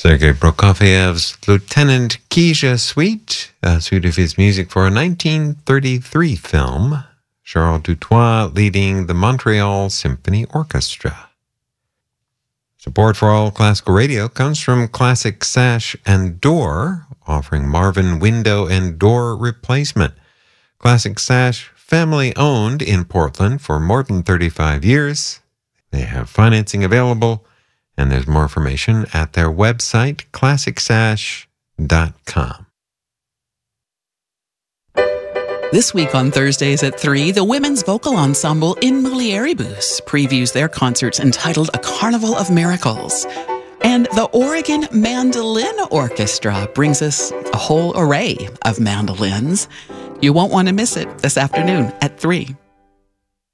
Sergei Prokofiev's Lieutenant Kija Suite, a suite of his music for a 1933 film, Charles Dutoit leading the Montreal Symphony Orchestra. Support for All Classical Radio comes from Classic Sash and Door, offering Marvin window and door replacement. Classic Sash, family-owned in Portland for more than 35 years. They have financing available, and there's more information at their website, classicsash.com. This week on Thursdays at 3, the women's vocal ensemble In Mulieribus previews their concerts entitled A Carnival of Miracles. And the Oregon Mandolin Orchestra brings us a whole array of mandolins. You won't want to miss it this afternoon at 3.